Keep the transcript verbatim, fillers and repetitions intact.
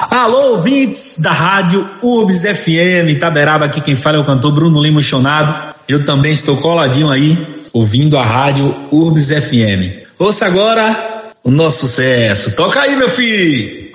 Alô, ouvintes da rádio Urbs F M Itaberaba, aqui quem fala é o cantor Bruno Lima Chonado. Eu também estou coladinho aí, ouvindo a rádio Urbs F M. Ouça agora o nosso sucesso. Toca aí, meu filho!